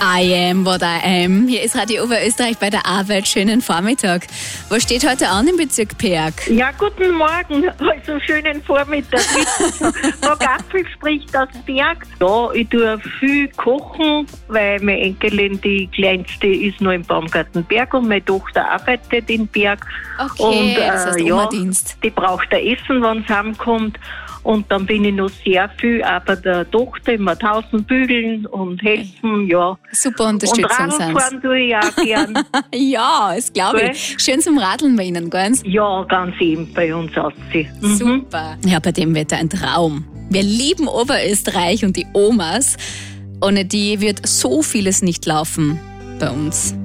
I am what I am. Hier ist Radio Oberösterreich bei der Arbeit. Schönen Vormittag. Was steht heute an im Bezirk Perg? Ja, guten Morgen. Also schönen Vormittag. Frau Gaffel spricht aus Perg. Ja, ich tue viel kochen, weil meine Enkelin, die kleinste, ist noch im Baumgartenberg und meine Tochter arbeitet in Berg. Okay, und das heißt ja, Oma-Dienst. die braucht ein Essen, wenn sie heimkommt. Und dann bin ich noch sehr viel auch bei der Tochter immer 1000 bügeln und helfen, ja. Super Unterstützung. Und Radl fahren tue ich auch gern. Ja, das glaube ich. Schön zum Radeln bei Ihnen, gell? Ja, ganz eben bei uns aussehen. Super. Ja, bei dem Wetter ein Traum. Wir lieben Oberösterreich und die Omas. Ohne die wird so vieles nicht laufen bei uns.